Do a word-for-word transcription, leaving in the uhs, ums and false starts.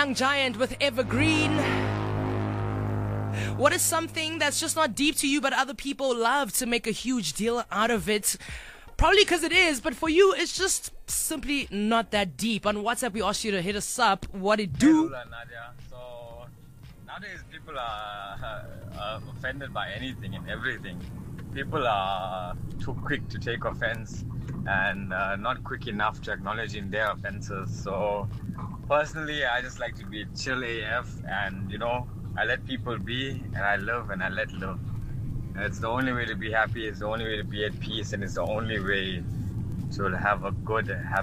Young Giant with Evergreen. What is something that's just not deep to you, but other people love to make a huge deal out of it? Probably because it is, but for you, it's just simply not that deep. On WhatsApp, we asked you to hit us up. What it do? Hey, Nadia. So nowadays, people are uh, offended by anything and everything. People are too quick to take offense and uh, not quick enough to acknowledging their offenses. So personally, I just like to be chill A F, and you know, I let people be, and I live and I let live. And it's the only way to be happy, it's the only way to be at peace, and it's the only way to have a good, happy